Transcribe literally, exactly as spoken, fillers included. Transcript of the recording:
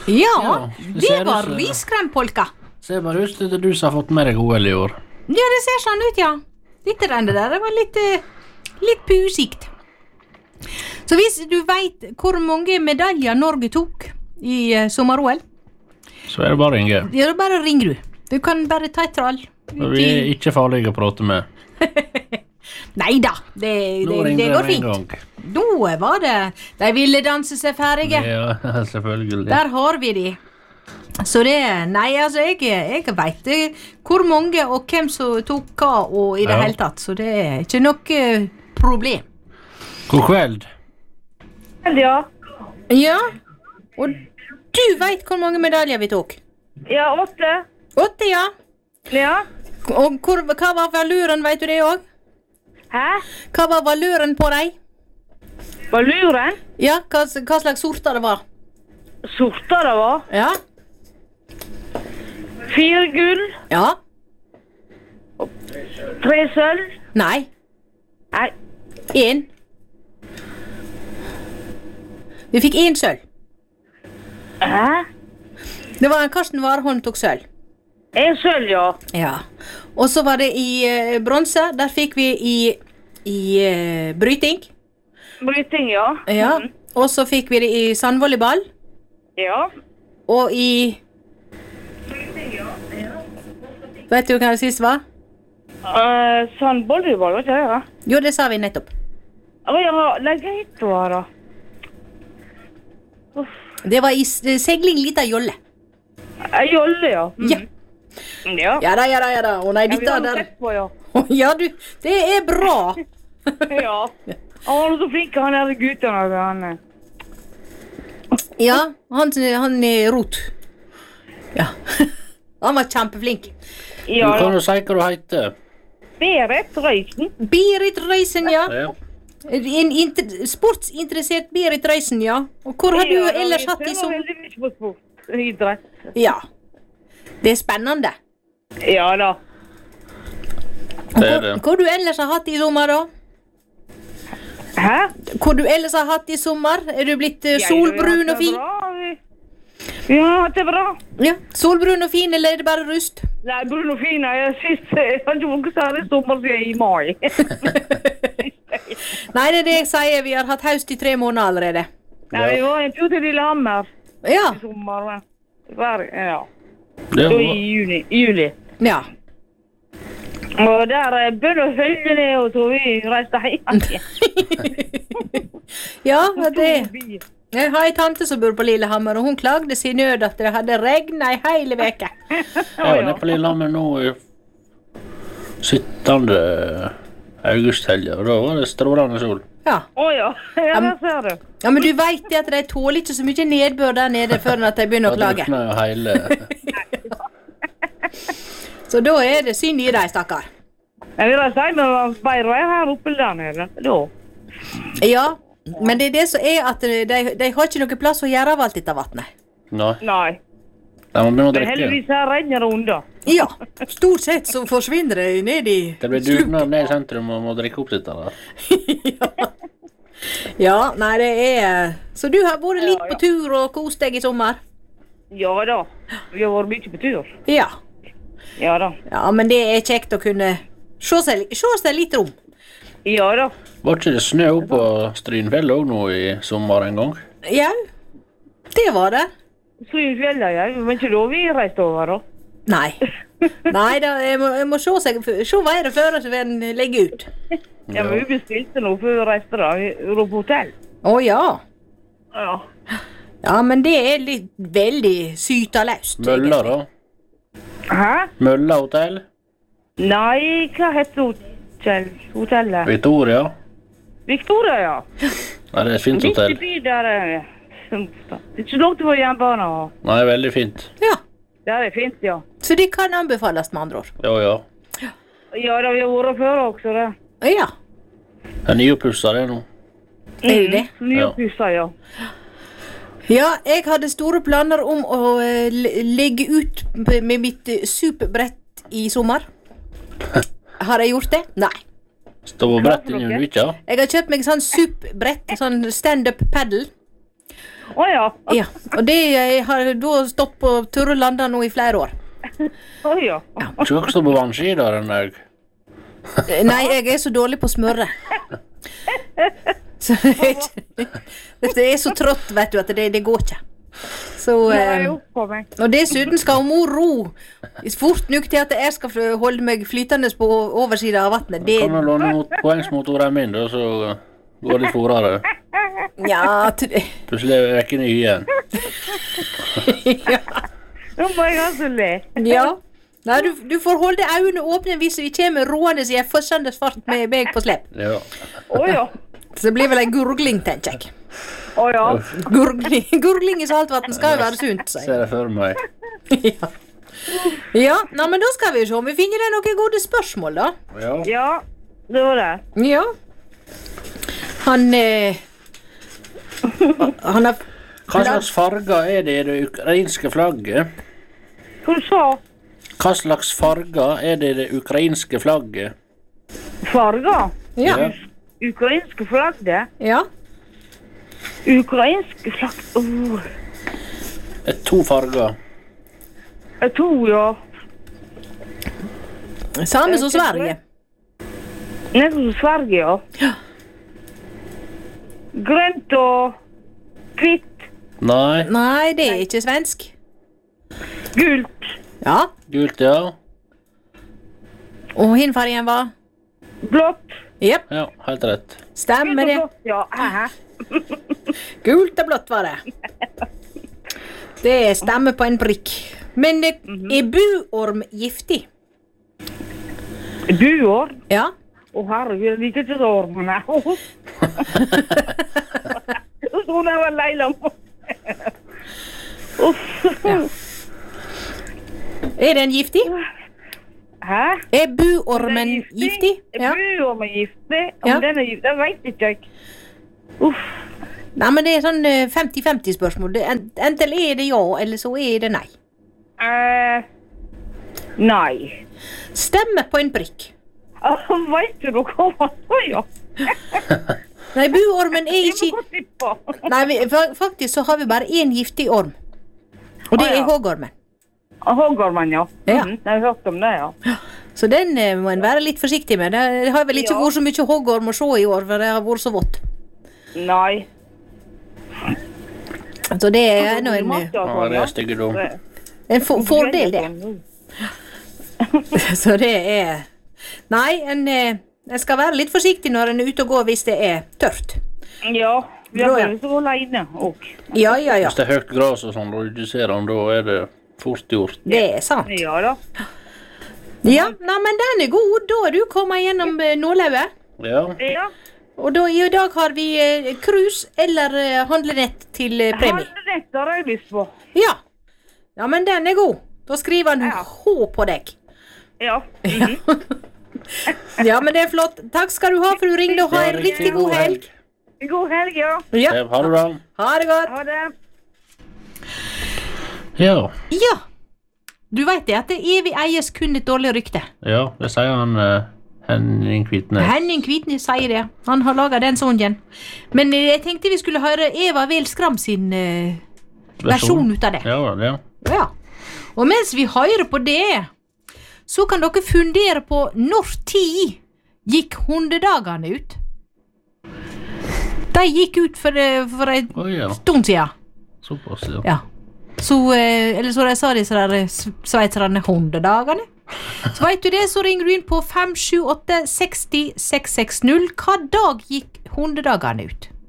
Ja, Ja, det det ser var ut som- riskrempolka. Ser bare ut til at du som har fått med deg O L i år. Ja, det ser sånn ut, ja. Litt av det der, det var litt, eh, litt pusikt. Så hvis du vet hvor mange medaljer Norge tok i eh, sommer-O L, Så er det bare Inge. ja, da bare ringer du. Du kan bare ta et trall. Og vi er ikke farlige å prate med. Neida, det, Nå det, det ringer går det en fint. gang. Nå var det, de ville danse seg ferdige. Ja, selvfølgelig. Der har vi de. Så det, nei, altså, jeg, jeg vet eh, hvor mange og hvem som tok hva og i det Ja. hele tatt, så det er ikke noe problem. God kveld. Ja. Ja, og du vet hvor mange medaljer vi tok? Ja, åtte. Åtte, ja. Ja. Og hvor, hva var valuren, vet du det også? Hæ? Hva var valuren på deg? Valuren? Ja, hva, hva slags sorter det var? Sorter det var. Ja, Fire gull. ja, Tre sølv. nei, Nei. en. Vi fikk en sølv. Hæ? Det var Karsten Warholm tok sølv. En sølv, ja. Ja. Og så var det i uh, bronse. Der fikk vi i, i uh, bryting. Bryting, ja. Ja. Og så fikk vi det i sandvolleyball. Ja. Og i Vet du hva det siste var? Uh, sånn volleyball, vet du det? Jo, det sa vi nettopp. Å ja, legg hit det var da. Uff. Det var i s- seiling litt av jolle. En jolle, ja. Mm. Ja. Ja. Ja da, ja da, ja da. Å nei, Ja, vi dette har jo der. sett på, ja. Å, ja, du. Det er bra. Ja. Han var så flink, han der gutten. altså, Han. eh. Ja, han, han er rot. Ja. Han var kjempeflink. Du Ja, kan da. jo si hva du heter. Berit Røysen. Berit Røysen, ja. Ja. En inter sportsinteressert Berit Røysen, ja. Og hvor har du Ja, da, ellers vi hatt i ser som... veldig mye på sport. Idrett. Ja. Det er spennende. Ja da. Og Det er hvor, det. hvor du ellers har hatt i sommer, da? Hæ? Hvor du ellers har hatt i sommer? Er du blitt eh, Ja, solbrun vi har og fin? hatt det bra, vi. Vi har hatt det bra. Ja, solbrun og fin, eller er det bare rust? Nei, brun og fin. Jeg sist jeg har ikke vært særlig sommer siden i mai. Nei, det er det jeg sier. Vi har hatt høst i tre måneder allerede. Nei, vi var en tur til Lillehammer Ja, i sommer. men Hver, ja. Det Så var, i juni. I juli. ja. Og der eh, begynte å følge ned, og så vi reiste hjem igjen. Ja, det... Forbi. Jeg har en tante som bor på Lillehammer, og hun klagde sin nød at det hadde regnet en hele veke. jeg var nede på Lillehammer nå i syttende augusthelga, og da var det strålende sol. Ja. Å ja, ja, der ser du. Ja, men du vet det at de tåler ikke så mye nedbør der nede før at de begynner å Da klage. drukna jo hele Så da er det synd i deg, stakkar. Jeg vil si, men det var bedre vær her oppe der nede. Da. Ja, men det er det som er at de, de har ikke noe plass å gjøre av alt dette vattnet. Nei, Nei. de må begynne å Men drikke. heldigvis her renner det unna. Ja, stort sett så forsvinner det ned i Det blir dugnad ned i sentrum og må drikke opp dette der. ja. Ja, nei, det er... Så du har vært litt Ja, ja. på tur og kost deg i sommer? Ja da. Vi har vært mye på tur. Ja. Ja da. Ja, men det er kjekt å kunne se seg, se seg litt rom. Ja da. Var ikke det snø opp på Strynfjell òg nå i sommer en gang? Ja, det var det. Strynfjellet, ja. Men ikke da vi reiste over, da. Nei. Nei da, jeg må, jeg må se, seg, se været før så en legger ut. Ja, men vi bestilte noe før vi reiste da. Vi lå på hotell. Å ja. Ja. Ja, men det er litt veldig sytaløst. Mølla, da? Hæ? Mølla hotell? Nei, hva heter hotell? hotellet? Victoria? Victoria, ja. Nei, det er et fint Midt hotell. i byen der. eh, Det er ikke langt på jernbanen. Nei, veldig fint. Ja, Der er fint, ja. så det kan anbefales med andre ord. Ja, ja. Ja, da vi har vært før også, det. Ja, Det er nyoppussa det nå. er det det? Nyoppussa, ja. Ja, jeg hadde store planer om å eh, le- legge ut p- med mitt eh, superbrett i sommer. Har jeg gjort det? Nei. Stå på brett inni Ulvika. Jeg har kjøpt meg sånn superbrett, sånn stand-up paddle. Åja. Ja, og det eh, har da stått på tørre lander nå i flere år. Åja. Skal ikke stå på vannski da, den der. Eh, Nei, jeg er så dårlig på smørre. Så jeg, det er så trått, vet du, at det, det går ikke. Så, Nei, eh, opp på meg. og dessuten skal mor ro fort nok til at jeg skal f- holde meg flytende på oversiden av vattnet. Det, Kan du låne mot poengsmotoren min, da, så går det litt fortere. ja, t- Plutselig er jeg ikke ny igjen. ja, Nå må jeg altså le. ja. Nei, du, du får holde øynene åpne hvis vi kommer roende i en fossende fart med meg på slep. Ja. Åja. Så det blir vel en gurgling, tenker jeg. Åja. Gurgling, gurgling i saltvann skal jo være sunt, sier Ser det for meg. jeg. Ja. Ja, nei, men da skal vi se om vi finner det noen gode spørsmål, da. Ja. Ja, det var det. Ja. Han eh, Han har Hva slags farger er det i det ukrainske flagget? Hva du sa? Hva slags farger er det i det ukrainske flagget? Farger? Ja. Ja. Ukrainske flagg, det. Ja. Ukrainske flagg... Oh. Det er to farger. Jeg tror, ja. Samme som Sverige. Nesten som Sverige, ja. Ja. Grønt og hvitt. Nei. Nei, det er ikke svensk. Gult. Ja. Gult, ja. Og hin fargen var? Blått. Jepp, Ja, helt rett. stemmer det. Blått, ja. Hæ? Gult og blått var det. Det stemmer på en prikk. Men eh, er buorm giftig? Buår. Ja. Å, herregud, jeg liker ikke så ormene. Så tror jeg var leila på. Uff. Er den giftig? Hæ? Er buormen giftig? Ja. Ja. Buormen er giftig? Om Ja. den er giftig, det vet ikke jeg. Uff. Nei, men det er sånn eh, femti-femti spørsmål. Det, en- enten er det ja, eller så er det nei. Eh, nei. Stemmer på en prikk. Ah, vet du noe om det? Ja. Nei, buormen er Jeg må ikke... gå tippe. Nei, vi, fa- faktisk så har vi bare én giftig orm. Og det Å, ja. er hoggormen. Hoggormen, ja. Ja. Mhm, jeg har hørt om det, ja. Så den eh, må en være litt forsiktig med. Det har vel ikke Ja. vært så mye hoggorm å se i år, for det har vært så vått. Nei. Så det er nå en, eh, Ja, det er styggedom. en for, fordel, det. Så det er... Nei, en, eh, en skal være litt forsiktig når en er ute og går hvis det er tørt. Ja, vi Bra, har ja. vært så alene også. Ja, ja, ja. Hvis det er høyt gras og sånn, og du ser den, da er det fort gjort. Det er sant. Ja da. Ja, nei, men den er god. Da er du kommet gjennom eh, nålauget. Ja. Ja. Og da, i dag har vi eh, cruise eller eh, handlenett til eh, premie. Handlenett har jeg lyst på. Ja. Ja, men den er god. Da skriver han Ja. H på deg. Ja. Mhm. Ja, men det er flott. Takk skal du ha for du ringte, og ha en riktig god helg. God helg, ja. Ja, Ha det bra. ha det godt. Ha det. Ja. Ja. Du vet det, at det evig eies kun et dårlig rykte. Ja, det sier han eh, Henning Kvitnes. Henning Kvitnes sier det. Han har laget den sånn. Men eh, jeg tenkte vi skulle høre Eva Vel Skram sin eh, versjon ut av det. Ja, ja. Ja. Og mens vi hører på det, så kan dere fundere på når tid gikk hundedagene ut. De gikk ut for, eh, for en Å ja, stund siden. såpass, ja. Ja. Så, eh, eller så de sa disse der eh, s- sveitserne hundedagene. Så vet du det, så ringer du inn på fem sju åtte seks null seks seks null. Hva dag gikk hundedagene ut?